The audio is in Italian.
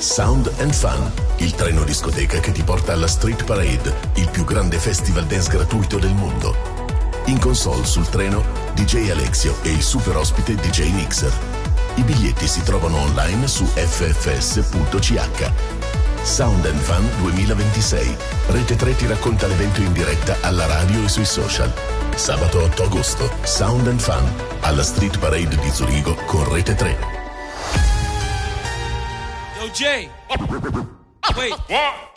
Sound and Fun, il treno discoteca che ti porta alla Street Parade, il più grande festival dance gratuito del mondo. In console sul treno DJ Alexio e il super ospite DJ Mixer. I biglietti si trovano online su ffs.ch. Sound and Fun 2026. Rete 3 ti racconta l'evento in diretta alla radio e sui social. Sabato 8 agosto, Sound and Fun, alla Street Parade di Zurigo con Rete 3. Yo, Jay. Wait.